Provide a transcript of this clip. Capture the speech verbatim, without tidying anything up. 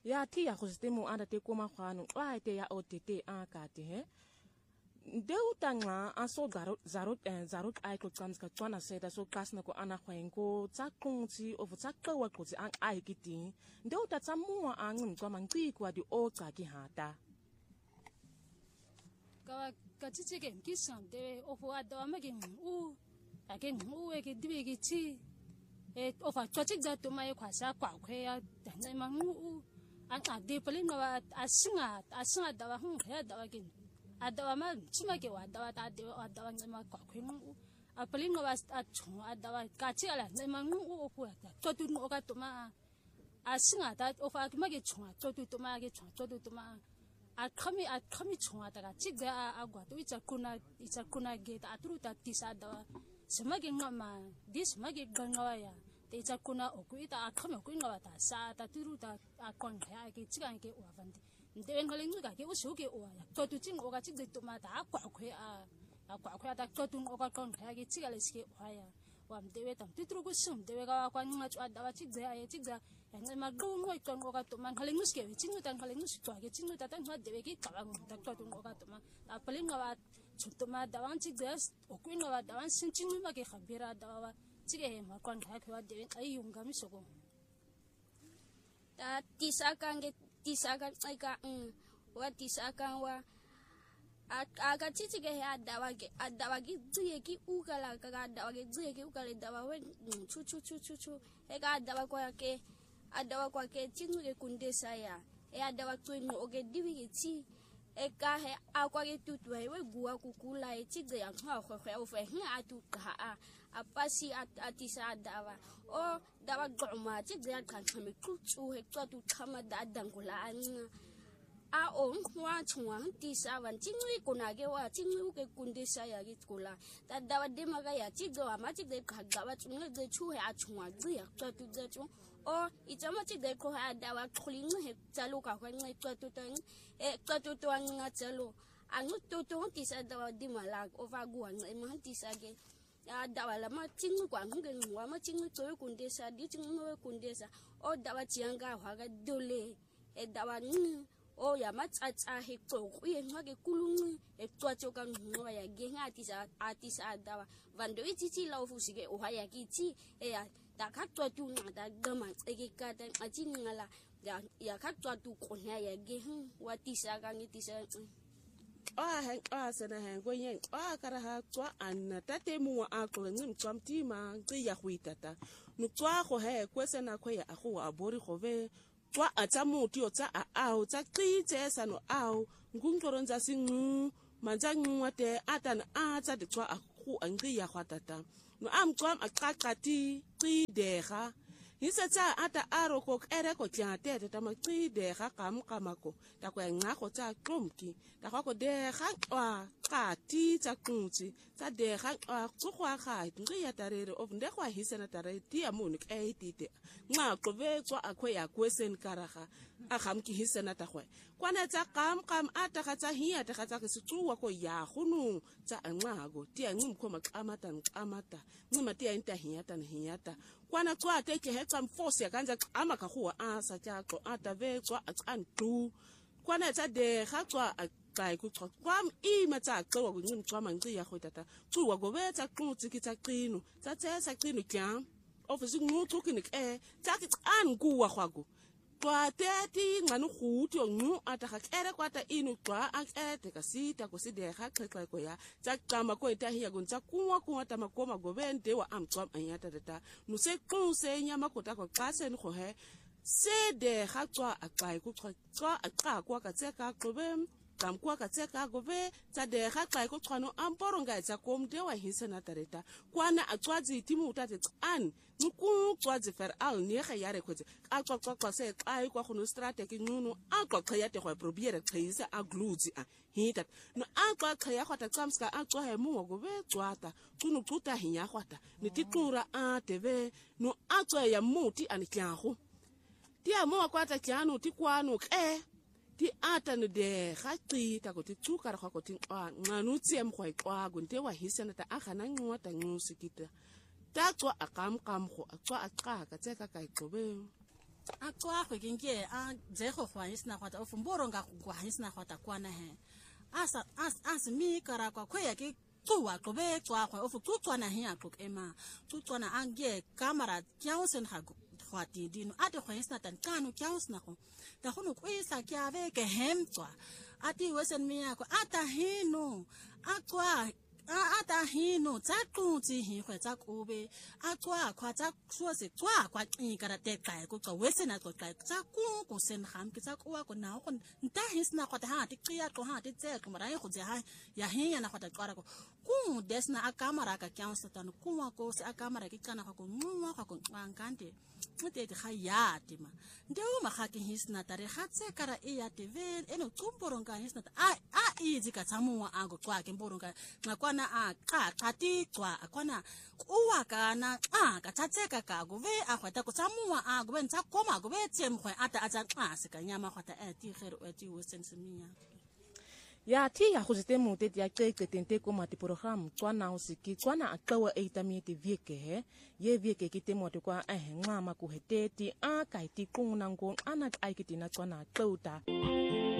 ya ti ya go stemo anda te koma kwano wa te ya otete akate he deu tanga aso garot zarot en zarot ai ko tsams ka tswana seda so kasna ko ana khwenko tsa kungtsi of tsa qwa qotsi ang ai kiting deu ta tsamua ang ngwa mangci kwa di o tsa ki hata ka ka tsitse ke kisam de of wa da ma ke u a ke u e ke dibe ke chi e of a tsotsi da to mai kwa sa kwa khwe ya da ne ma u an a de pelin wa asinga asinga da wa hu ya da wa ke adawa ma chima ke wa dawa ta de wa dawa ngema kwa khweng a pelin wa a chu adawa ka chi ala ne ma ngu o pu ta to tu no ka to ma a singa ta o fa ma ke chu to tu to ma ke chu to tu to ma a khami a khami chu ta ka chi ga a gwa to icha kuna icha kuna ge ta atru ta ti sa dawa sema ke ngama dis ma ke gangawa ya te icha kuna o ku ita a khami ku ngawa ta sa ta tu ta a kon ya ke chi ga ke wa van ndewe ngalengu ka ke o shoke o ya to tu ting o ka chi de to ma ta kwa khwe a a kwa khwe ta to tu o ka kon ka ke chi ga le ske o ya wa mdewe tam tu tru ku sum dewe ka kwa nga chu da wa chi de a ye chi ga ya ngai ma go ngoi ton o ka to ma ngalengu ske chi nu ta ngalengu ske to ke chi nu ta ta nga dewe ki ka wa ta to tu o ka to ma ta pelin nga wa chu to ma da wan chi de o ku nga wa da wan sin chi nu ma ke khabira da wa chi ge ma kon ka ke wa dewe ai yung ga mi so ko ta ti sa ka nge tisakan aika um wa tisakan wa aga titi ke adawa ke adawa ki dziye ki ukala ka adawa ke dziye ki ukala dawa we chu chu chu chu chu e ka adawa kwa ke adawa kwa ke tingu ke kundesa ya e adawa twingu oge diwi ke ti e ka he akwa ke tutu he we guwa kukula e ti de ya ha khwe khwe o fe hin atu ka a apasi atisa adawa o dawa goma ti de kan khame kutsu he tu khama da dangula an a o wa chwa ti sa wan tingi kuna ke wa tingi ke kundesa ya ki kula da dawa de maga ya ti do ama ti de ka gawa tsunga de chu he a chwa zi ya tu de chu o itama ti de ko ha dawa khlinga he tsalu ka kwa ngai tu tu e tu tu nga tsalo anu tu tu ti sa dawa di mala o va guwa ngai ma ti sa ke ya dawa la ma tingu kwa nge ngwa ma tingu to kundesa di tingu no kundesa o dawa tianga hwa ga dole e dawa ni o ya ma tsatsa he ko ye ngwa ke kulungu e twa tsoka ngwa ya ge nga ti sa ati sa dawa vando iti ti la ofu sige o ha ya ki ti e ya da ka twa tu nga da gama e ke ka ta ati ngala ya ya ka twa tu ko na ya ge wa ti sa ka ngi ti sa a hang a sana hang go yen a kara ha tswa an ta te mu a ko ngim tsam ti ma ti ya huitata nu tswa go he kwese na kwe ya go a bori go ve tswa a tsa mu ti o tsa a a o tsa ti tse sa no a o ngungoro nza singu manja ngwa te atan a tsa de tswa a go a ngi ya gwatata no am tswa a qaqqa ti ti de ga hisa tsa ata aro ko ere ko tya te te ta ma ti de ga kam kamako ta ko nga go tsa qomki ta go de ga kwa ka ti tsa kuntsi tsa de ga tso gwa ga ngi ya tarere of nde gwa hisa na tare ti ya moni ke ti te nga go ve tswa akwe ya kwesen karaga a gamki hisa na ta gwa kwana tsa kam kam ata ga tsa hiya ta ga tsa ke tsuwa ko ya gunu tsa nga go ti ya ngum ko makamata ngamata ngima ti ya inta hiya ta hiya ta kwana tswa te ke hetsa mfosi ya kanza ama ka go a sa tja go ata ve tswa a tsantu kwana tsa de ga tswa a kai ku tswa kwam i ma tsa tswa go ngim tswa mangci ya go tata tsuwa go ve tsa qutsi ki tsa qino tsa tsa sa qino kya ofisi ngu tsuki ni ke tsa ki an ku wa gwago twa te ti nganu go ti ngu ata ga kere kwata inu twa a ete ka sita go se de ga qeqa go ya tsa qama ko eta hiya go tsa kuwa kuwa ta makoma go vente wa am tswa anya ta ta no se ku se nya makota go qase ni go he se de ga tswa a kai ku tswa a qa kwa ka tseka go be kam kwa ka tseka go be tsa de ga kai go tswano amporo nga tsa kom de wa hisa na tareta kwana a tswa tsi timu ta tse an nku tswa tsi fer al ne ga ya re khotse a tswa tswa tswa se kai kwa go no strategy nunu a tswa khaya te go probiere khisa a gluzi a hita no a tswa khaya go ta tsamska a tswa he mu go be tswata tunu tuta hinya gwata ni titura a teve no a tswa ya muti an kyago ti a mo kwa ta kyano ti kwano ke ti ata no de ga qita go ti tsuka re go ti nganu tsem go ikwa go nte wa hisana ta a gana ngwa ta ngu sikita ta tswa a kam kam go a tswa a qa ka tseka ka iqobe a kwa go ke ke a je go gwa isna khwata o fumboro nga gwa isna khwata kwana he asa as as mi kara kwa khwe ya ke tsuwa qobe tswa khwa o fu tsutswana he ya qok ema tsutswana ange kamera kyausen ha khwati dino ate khwa isna tan kanu kyausna go ta go no kwisa kya be ke hemtswa ati wesen mi ya ko ata hino akwa ata hino tsa qutsi hi khwe tsa kobe a tswa khwa tsa swose tswa kwa qikara te kai ko tsa wesena ko kai tsa ku ko sen ham ke tsa kwa ko na go nta hisna khwa ta ha ti qiya ko ha ti tse ko mara go ja ya hinya na khwa qara ko ku desna a kamera ka kyang sa tan ku wa ko se a kamera ke kana ko nwa ga ko nkante mute ga ya tema ndeo ma ga ke hisna tare ga tse kara e ya tv eno tsumporonga hisna a a izi ka tsamuwa ango kwa ke mporonga ngakwana a ka qati tswa akwana uwa kana a ka tsatseka ka go ve a khwata ko tsamuwa a go bentsa koma go be tsemkhwe ata a tsa qase ka nyama khwata a ti gere o ti western semiya ya ti ya go zete mo te ya qeqe tente ko mati program tswana o siki tswana a qawa eight mi te vieke he ye vieke ke te mo te kwa a henga ma ku heteti a ka ti qungna ngo ana ai ke tina tswana qauta